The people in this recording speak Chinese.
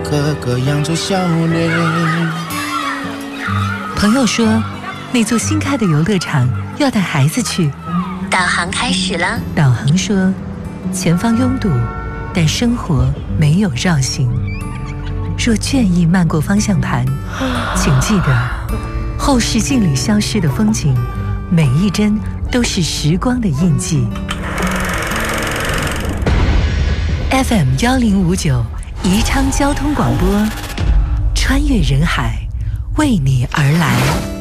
个个扬着笑脸。 朋友说，那座新开的游乐场要带孩子去。 导航开始了。 导航说，前方拥堵，但生活没有绕行。若倦意漫过方向盘，请记得，后视镜里消失的风景，每一帧都是时光的印记。FM1059宜昌交通广播，穿越人海，为你而来。